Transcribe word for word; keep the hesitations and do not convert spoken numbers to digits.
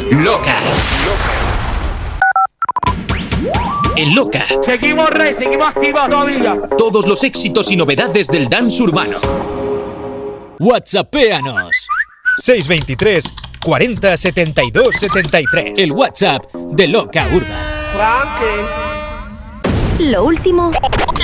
Loca. En Loca. Seguimos, rey, seguimos activos todavía. Todos los éxitos y novedades del dance urbano. WhatsAppéanos. seis veintitrés, cuarenta, setenta y dos, setenta y tres. El WhatsApp de Loca Urban. Lo último